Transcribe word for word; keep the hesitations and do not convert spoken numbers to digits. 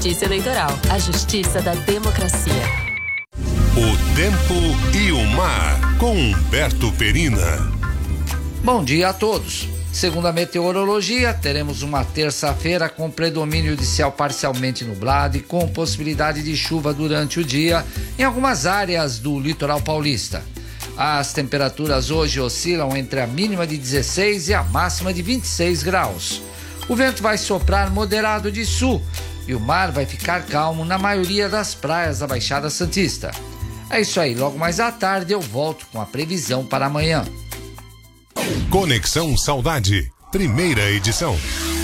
Justiça Eleitoral, a justiça da democracia. O tempo e o mar, com Humberto Perina. Bom dia a todos. Segundo a meteorologia, teremos uma terça-feira com predomínio de céu parcialmente nublado e com possibilidade de chuva durante o dia em algumas áreas do litoral paulista. As temperaturas hoje oscilam entre a mínima de dezesseis e a máxima de vinte e seis graus. O vento vai soprar moderado de sul e o mar vai ficar calmo na maioria das praias da Baixada Santista. É isso aí, logo mais à tarde eu volto com a previsão para amanhã. Conexão Saudade, primeira edição.